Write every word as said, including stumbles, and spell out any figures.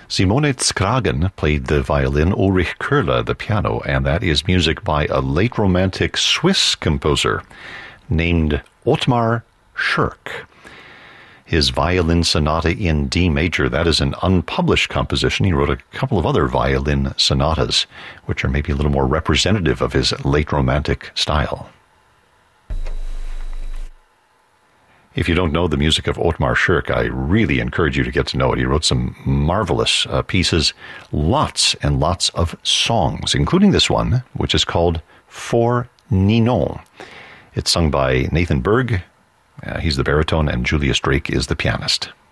Simone Skragen played the violin, Ulrich Köhler the piano, and that is music by a late Romantic Swiss composer named Ottmar Schirk. His Violin Sonata in D major, that is an unpublished composition. He wrote a couple of other violin sonatas, which are maybe a little more representative of his late Romantic style. If you don't know the music of Ottmar Schirk, I really encourage you to get to know it. He wrote some marvelous uh, pieces, lots and lots of songs, including this one, which is called For Ninon. It's sung by Nathan Berg. Uh, he's the baritone, and Julius Drake is the pianist.